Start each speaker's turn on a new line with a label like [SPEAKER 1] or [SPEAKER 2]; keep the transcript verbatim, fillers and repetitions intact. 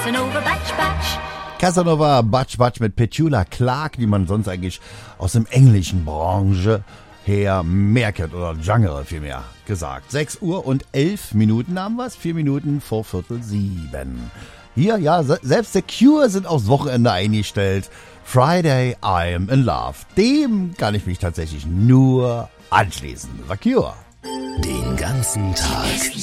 [SPEAKER 1] Casanova Batch Batch.
[SPEAKER 2] Casanova Batch Batch mit Petula Clark, die man sonst eigentlich aus dem englischen Branche her mehr kennt, oder Genre vielmehr gesagt. sechs Uhr und elf Minuten haben wir es, vier Minuten vor Viertel sieben. Hier, ja, selbst The Cure sind aufs Wochenende eingestellt. Friday, I'm in Love. Dem kann ich mich tatsächlich nur anschließen. The Cure.
[SPEAKER 3] Den ganzen Tag